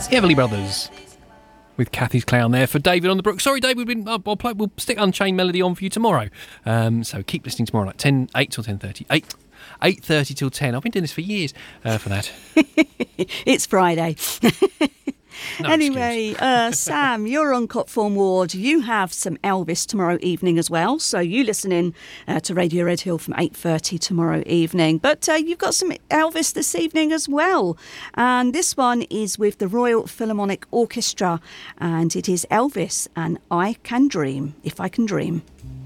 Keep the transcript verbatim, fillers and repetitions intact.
It's the Everly Brothers with Kathy's Clown there for David on the Brook. Sorry, Dave, we've been, I'll, I'll play, we'll stick Unchained Melody on for you tomorrow. Um, so keep listening tomorrow night, ten, eight till ten thirty. eight, eight thirty till ten. I've been doing this for years uh, for that. It's Friday. No anyway, uh, Sam, you're on Copthorne Ward. You have some Elvis tomorrow evening as well. So you listen in uh, to Radio Red Hill from eight thirty tomorrow evening. But uh, you've got some Elvis this evening as well. And this one is with the Royal Philharmonic Orchestra. And it is Elvis and I Can Dream, If I Can Dream.